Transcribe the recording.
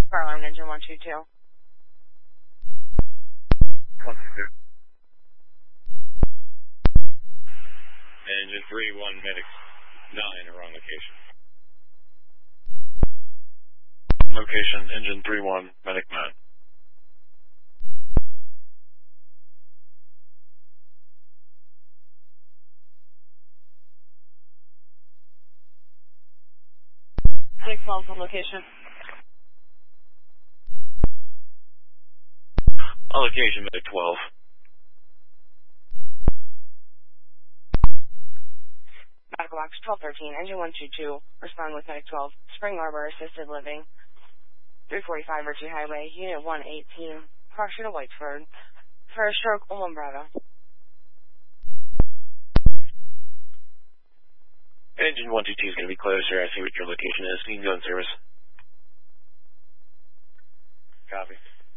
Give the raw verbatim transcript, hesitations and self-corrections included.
Fire alarm, engine one two two. one two two. Engine three one, medic nine, wrong location. Location, engine three one, medic nine. Medic twelve on location. On location, medic twelve. Medical box twelve thirteen, engine one two two. Respond with medic twelve. Spring Arbor Assisted Living. three forty-five Ritchie Highway, Unit one eighteen. Crossing to Whiteford. For a stroke, one Bravo. Engine one two two is going to be closed, sir. I see what your location is. You can go in service. Copy.